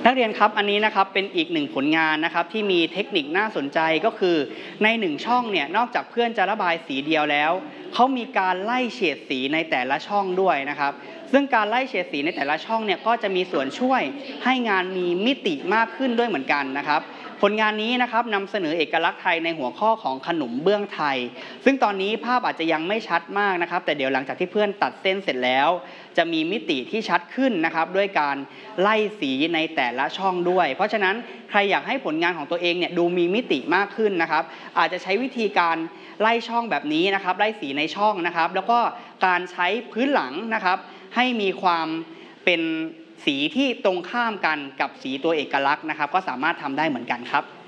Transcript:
นักเรียนครับอันนี้นะครับเป็นอีกหนึ่งผลงานนะครับที่มีเทคนิคน่าสนใจก็คือใน1ช่องเนี่ยนอกจากเพื่อนจะระบายสีเดียวแล้วเขามีการไล่เฉดสีในแต่ละช่องด้วยนะครับซึ่งการไล่เฉดสีในแต่ละช่องเนี่ยก็จะมีส่วนช่วยให้งานมีมิติมากขึ้นด้วยเหมือนกันนะครับผลงานนี้นะครับนำเสนอเอกลักษณ์ไทยในหัวข้อของขนมเบื้องไทยซึ่งตอนนี้ภาพอาจจะยังไม่ชัดมากนะครับแต่เดี๋ยวหลังจากที่เพื่อนตัดเส้นเสร็จแล้วจะมีมิติที่ชัดขึ้นนะครับด้วยการไล่สีในแต่ละช่องด้วยเพราะฉะนั้นใครอยากให้ผลงานของตัวเองเนี่ยดูมีมิติมากขึ้นนะครับอาจจะใช้วิธีการไล่ช่องแบบนี้นะครับไล่สีในช่องนะครับแล้วก็การใช้พื้นหลังนะครับให้มีความเป็นสีที่ตรงข้ามกันกับสีตัวเอกลักษณ์นะครับก็สามารถทำได้เหมือนกันครับ